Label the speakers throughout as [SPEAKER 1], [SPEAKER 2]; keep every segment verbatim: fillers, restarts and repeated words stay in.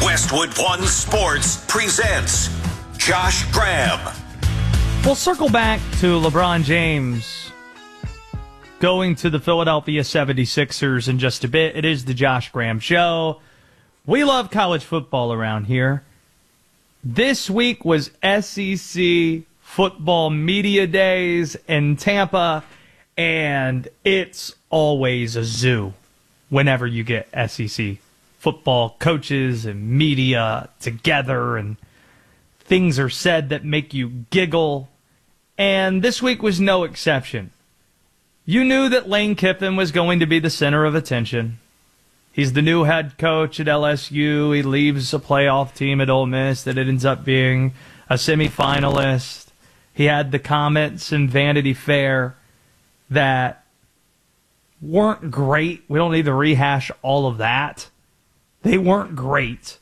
[SPEAKER 1] Westwood One Sports presents Josh Graham.
[SPEAKER 2] We'll circle back to LeBron James going to the Philadelphia seventy-sixers in just a bit. It is the Josh Graham Show. We love college football around here. This week was S E C football media days in Tampa, and it's always a zoo whenever you get S E C football coaches and media together, and things are said that make you giggle. And this week was no exception. You knew that Lane Kiffin was going to be the center of attention. He's the new head coach at L S U. He leaves a playoff team at Ole Miss that it ends up being a semifinalist. He had the comments in Vanity Fair that weren't great. We don't need to rehash all of that. They weren't great.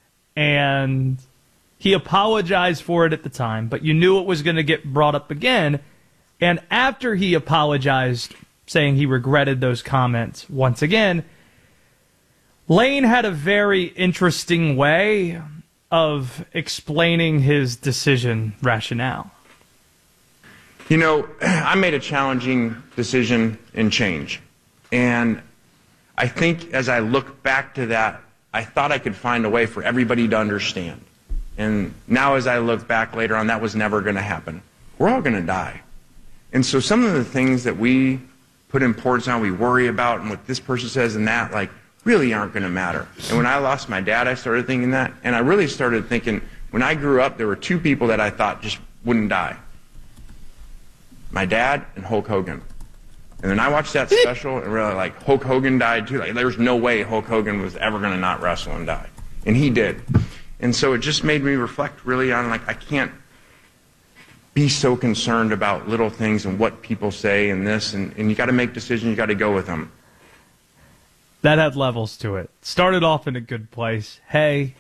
[SPEAKER 2] And he apologized for it at the time, but you knew it was going to get brought up again. And after he apologized, saying he regretted those comments once again, Lane had a very interesting way of explaining his decision rationale.
[SPEAKER 3] You know, I made a challenging decision in change. And I think as I look back to that, I thought I could find a way for everybody to understand. And now as I look back later on, that was never going to happen. We're all going to die. And so some of the things that we put importance on, we worry about, and what this person says and that, like, really aren't going to matter. And when I lost my dad, I started thinking that. And I really started thinking, when I grew up, there were two people that I thought just wouldn't die. My dad and Hulk Hogan. And then I watched that special and really, like, Hulk Hogan died too. Like, there's no way Hulk Hogan was ever going to not wrestle and die. And he did. And so it just made me reflect really on, like, I can't be so concerned about little things and what people say and this. And, and you got to make decisions. You got to go with them.
[SPEAKER 2] That had levels to it. Started off in a good place. Hey,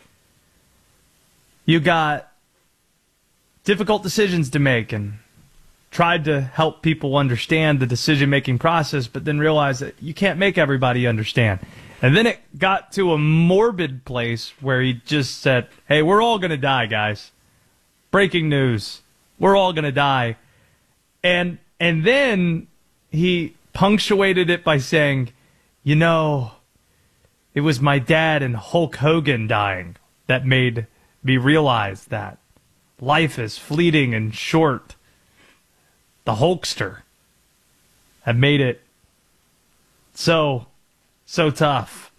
[SPEAKER 2] you got difficult decisions to make, and tried to help people understand the decision-making process, but then realized that you can't make everybody understand. And then it got to a morbid place where he just said, hey, we're all going to die, guys. Breaking news. We're all going to die. And and then he punctuated it by saying, you know, it was my dad and Hulk Hogan dying that made me realize that life is fleeting and short. The Hulkster had made it so, so tough.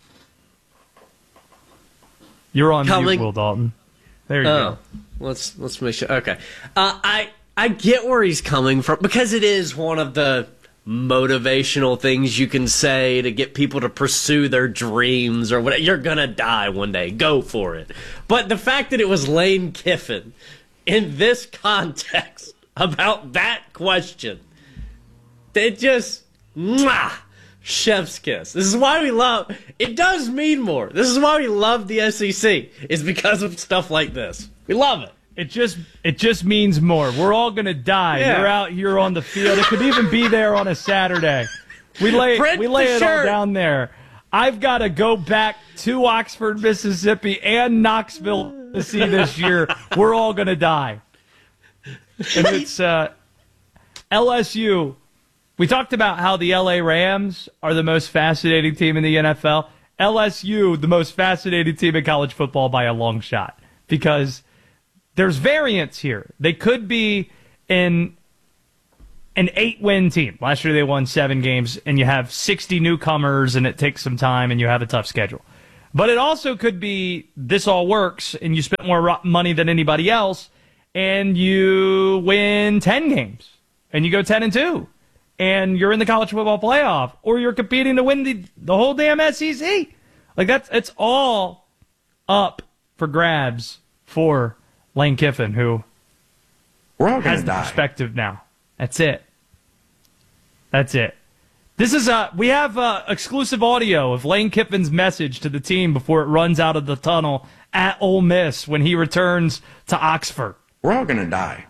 [SPEAKER 2] You're on
[SPEAKER 4] Coming.
[SPEAKER 2] mute, Will Dalton. There you
[SPEAKER 4] oh,
[SPEAKER 2] go.
[SPEAKER 4] Let's let's make sure. Okay, uh, I I get where he's coming from, because it is one of the motivational things you can say to get people to pursue their dreams or whatever. You're gonna die one day. Go for it. But the fact that it was Lane Kiffin in this context about that question, it just, mwah, chef's kiss. This is why we love, it does mean more. This is why we love the S E C, is because of stuff like this. We love it.
[SPEAKER 2] It just it just means more. We're all going to die.
[SPEAKER 4] Yeah.
[SPEAKER 2] You're out here on the field. It could even be there on a Saturday. We lay,
[SPEAKER 4] Print
[SPEAKER 2] we lay
[SPEAKER 4] the
[SPEAKER 2] it
[SPEAKER 4] shirt.
[SPEAKER 2] all down there. I've got to go back to Oxford, Mississippi and Knoxville, Tennessee this year. We're all going to die. And it's uh, L S U. We talked about how the L A Rams are the most fascinating team in the N F L. L S U, the most fascinating team in college football by a long shot, because there's variance here. They could be in an eight-win team. Last year they won seven games, and you have sixty newcomers, and it takes some time, and you have a tough schedule. But it also could be this all works, and you spent more money than anybody else, and you win ten games, and you go ten and two, and you're in the college football playoff, or you're competing to win the, the whole damn S E C. Like, that's it's all up for grabs for Lane Kiffin, who
[SPEAKER 3] We're all
[SPEAKER 2] has
[SPEAKER 3] gonna
[SPEAKER 2] the
[SPEAKER 3] die.
[SPEAKER 2] perspective now. That's it. That's it. This is uh we have uh, exclusive audio of Lane Kiffin's message to the team before it runs out of the tunnel at Ole Miss when he returns to Oxford.
[SPEAKER 3] We're all going to die.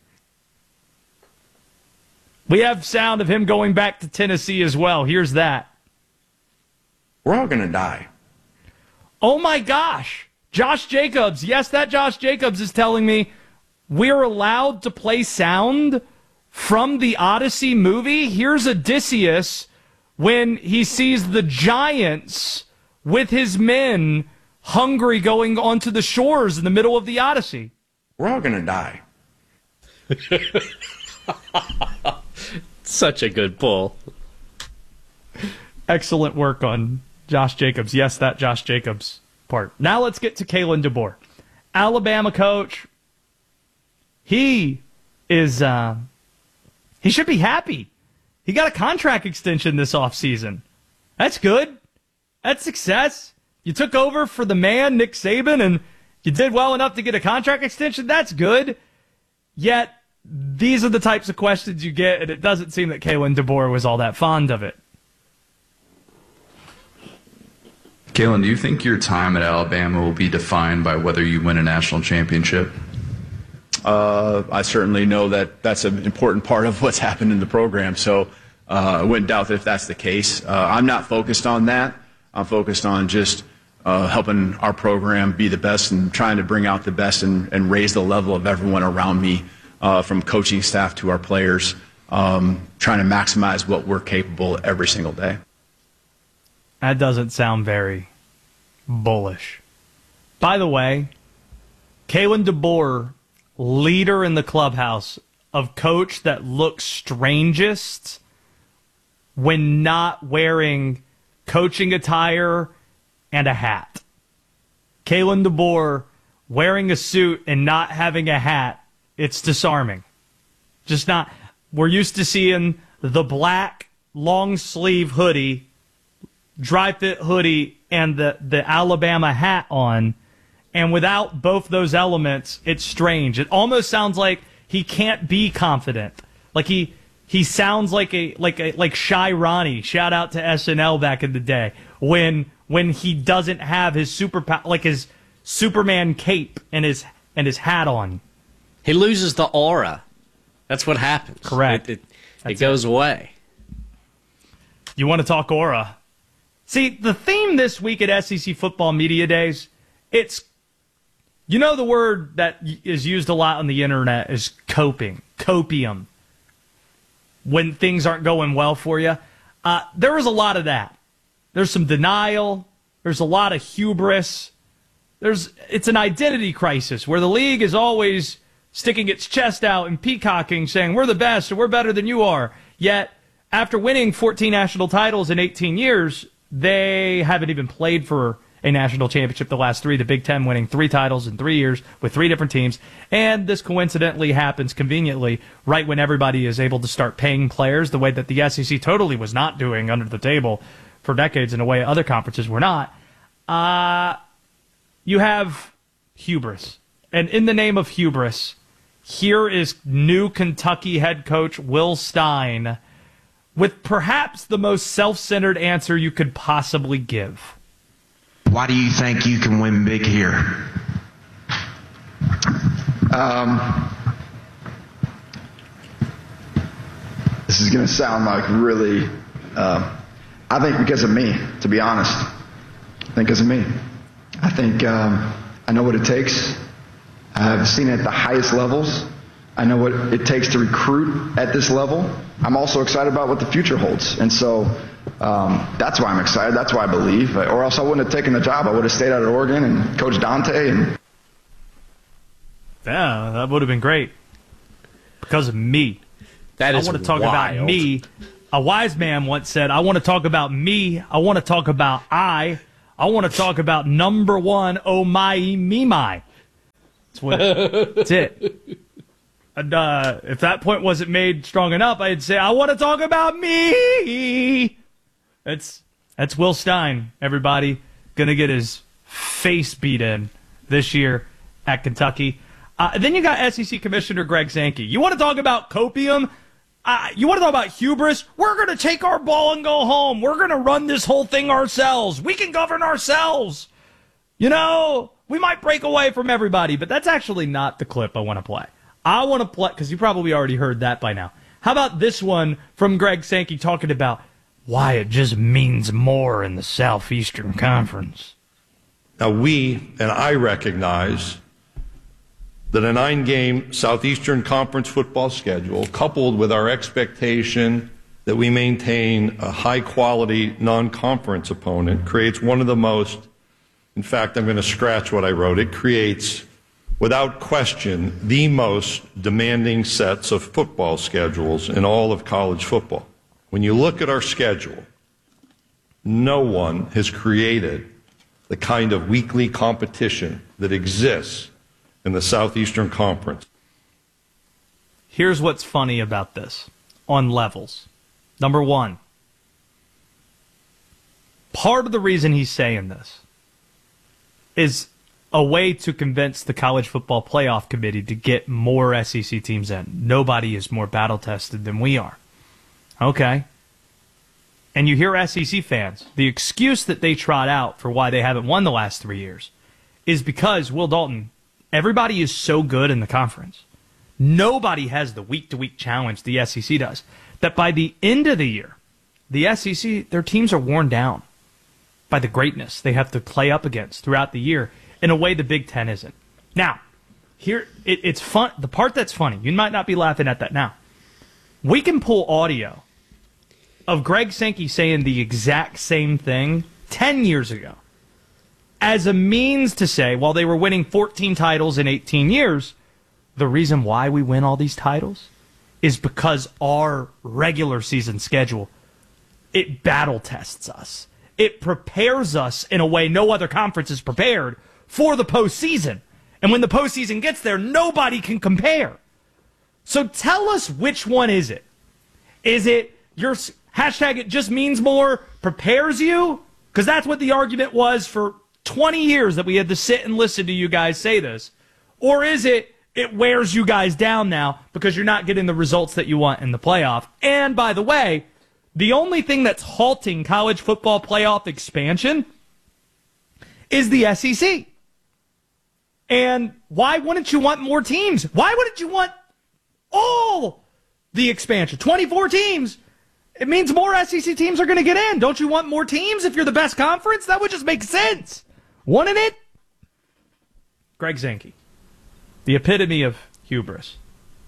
[SPEAKER 2] We have sound of him going back to Tennessee as well. Here's that.
[SPEAKER 3] We're all going to die.
[SPEAKER 2] Oh my gosh. Josh Jacobs, yes, that Josh Jacobs is telling me we're allowed to play sound from the Odyssey movie. Here's Odysseus when he sees the giants with his men hungry going onto the shores in the middle of the Odyssey.
[SPEAKER 3] We're all going to die.
[SPEAKER 4] Such a good pull.
[SPEAKER 2] Excellent work on Josh Jacobs. Yes, that Josh Jacobs part. Now let's get to Kalen DeBoer. Alabama coach. He is, uh, he should be happy. He got a contract extension this offseason. That's good. That's success. You took over for the man, Nick Saban, and you did well enough to get a contract extension. That's good. Yet, these are the types of questions you get, and it doesn't seem that Kalen DeBoer was all that fond of it.
[SPEAKER 5] Kalen, do you think your time at Alabama will be defined by whether you win a national championship?
[SPEAKER 6] Uh, I certainly know that that's an important part of what's happened in the program, so uh, I wouldn't doubt that if that's the case. Uh, I'm not focused on that. I'm focused on just uh, helping our program be the best and trying to bring out the best and, and raise the level of everyone around me, uh, from coaching staff to our players, um, trying to maximize what we're capable every single day.
[SPEAKER 2] That doesn't sound very bullish. By the way, Kalen DeBoer, leader in the clubhouse of coach that looks strangest when not wearing coaching attire and a hat. Kalen DeBoer wearing a suit and not having a hat, it's disarming. Just not. We're used to seeing the black long sleeve hoodie, dry fit hoodie, and the, the Alabama hat on. And without both those elements, it's strange. It almost sounds like he can't be confident. Like he he sounds like a like a like Shy Ronnie. Shout out to S N L back in the day when when he doesn't have his super like his Superman cape and his and his hat on.
[SPEAKER 4] He loses the aura. That's what happens.
[SPEAKER 2] Correct.
[SPEAKER 4] It, it, it goes it. away.
[SPEAKER 2] You want to talk aura? See, the theme this week at S E C Football Media Days, it's, you know, the word that is used a lot on the internet is coping, copium. When things aren't going well for you, uh, there was a lot of that. There's some denial. There's a lot of hubris. There's it's an identity crisis where the league is always sticking its chest out and peacocking, saying we're the best and we're better than you are. Yet, after winning fourteen national titles in eighteen years, they haven't even played for a national championship the last three. The Big Ten winning three titles in three years with three different teams. And this coincidentally happens conveniently right when everybody is able to start paying players the way that the S E C totally was not doing under the table for decades in a way other conferences were not. Uh, you have hubris. And in the name of hubris, here is new Kentucky head coach Will Stein with perhaps the most self-centered answer you could possibly give.
[SPEAKER 7] Why do you think you can win big here?
[SPEAKER 8] Um, this is going to sound like really, uh, I think because of me, to be honest. I think because of me. I think um, I know what it takes. I've seen it at the highest levels. I know what it takes to recruit at this level. I'm also excited about what the future holds. And so um, that's why I'm excited. That's why I believe. Or else I wouldn't have taken the job. I would have stayed out at Oregon and coached Dante. And
[SPEAKER 2] yeah, that would have been great. Because of me.
[SPEAKER 4] That is
[SPEAKER 2] I want to talk
[SPEAKER 4] wild.
[SPEAKER 2] about me. A wise man once said, I want to talk about me. I want to talk about I. I want to talk about number one, oh my, me, my. That's what it, that's it. And uh, if that point wasn't made strong enough, I'd say, I want to talk about me. That's, that's Will Stein, everybody. Going to get his face beat in this year at Kentucky. Uh, then you got S E C Commissioner Greg Sankey. You want to talk about copium? Uh, you want to talk about hubris? We're going to take our ball and go home. We're going to run this whole thing ourselves. We can govern ourselves. You know, we might break away from everybody, but that's actually not the clip I want to play. I want to play, because you probably already heard that by now. How about this one from Greg Sankey talking about why it just means more in the Southeastern Conference?
[SPEAKER 9] Now, we and I recognize that a nine-game Southeastern Conference football schedule, coupled with our expectation that we maintain a high-quality non-conference opponent, creates one of the most, in fact, I'm going to scratch what I wrote, it creates, without question, the most demanding sets of football schedules in all of college football. When you look at our schedule, no one has created the kind of weekly competition that exists in the Southeastern Conference.
[SPEAKER 2] Here's what's funny about this on levels. Number one, part of the reason he's saying this is a way to convince the College Football Playoff Committee to get more S E C teams in. Nobody is more battle-tested than we are. Okay. And you hear S E C fans, the excuse that they trot out for why they haven't won the last three years is because, Will Dalton, everybody is so good in the conference. Nobody has the week-to-week challenge the S E C does. That by the end of the year, the S E C, their teams are worn down by the greatness they have to play up against throughout the year in a way the Big Ten isn't. Now, here, it, it's fun. The part that's funny, you might not be laughing at that now. We can pull audio of Greg Sankey saying the exact same thing ten years ago as a means to say, while they were winning fourteen titles in eighteen years, the reason why we win all these titles is because our regular season schedule, it battle tests us. It prepares us in a way no other conference is prepared for the postseason. And when the postseason gets there, nobody can compare. So tell us, which one is it? Is it your hashtag it just means more prepares you? Because that's what the argument was for twenty years that we had to sit and listen to you guys say this. Or is it it wears you guys down now because you're not getting the results that you want in the playoff? And by the way, the only thing that's halting college football playoff expansion is the S E C. And why wouldn't you want more teams? Why wouldn't you want all the expansion? twenty-four teams. It means more S E C teams are going to get in. Don't you want more teams if you're the best conference? That would just make sense. Wouldn't it? Greg Sankey, the epitome of hubris.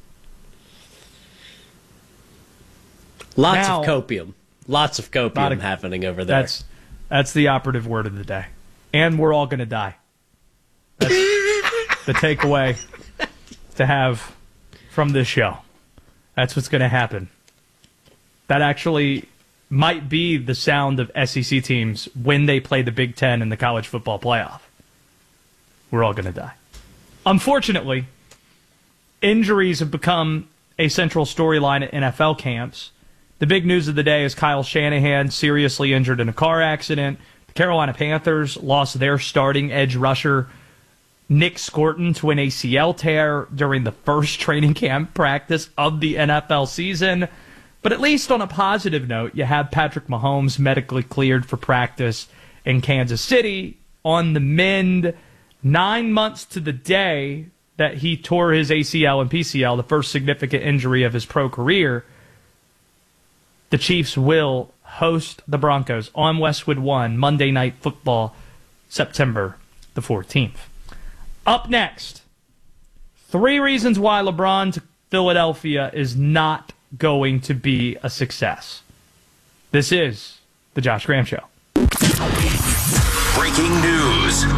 [SPEAKER 4] Lots
[SPEAKER 2] Now,
[SPEAKER 4] of copium. Lots of copium a, happening over there.
[SPEAKER 2] That's that's the operative word of the day. And we're all going to die. That's the takeaway to have from this show. That's what's going to happen. That actually might be the sound of S E C teams when they play the Big Ten in the college football playoff. We're all going to die. Unfortunately, injuries have become a central storyline at N F L camps. The big news of the day is Kyle Shanahan seriously injured in a car accident. The Carolina Panthers lost their starting edge rusher, Nick Scorton, to an A C L tear during the first training camp practice of the N F L season. But at least on a positive note, you have Patrick Mahomes medically cleared for practice in Kansas City on the mend. Nine months to the day that he tore his A C L and P C L, the first significant injury of his pro career, the Chiefs will host the Broncos on Westwood One, Monday Night Football, September the fourteenth. Up next, three reasons why LeBron to Philadelphia is not going to be a success. This is the Josh Graham Show.
[SPEAKER 1] Breaking news.